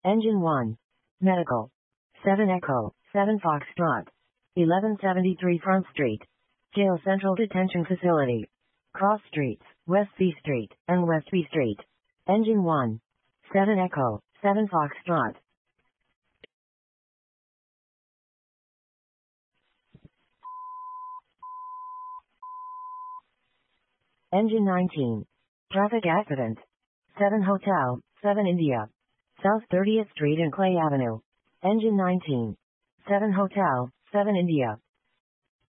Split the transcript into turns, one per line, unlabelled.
Engine 1. Medical. 7 Echo, 7 Foxtrot. 1173 Front Street. Jail Central Detention Facility. Cross Streets, West C Street, and West B Street. Engine 1. 7 Echo, 7 Foxtrot. Engine 19. Traffic accident. 7 Hotel, 7 India. South 30th Street and Clay Avenue. Engine 19. 7 Hotel, 7 India.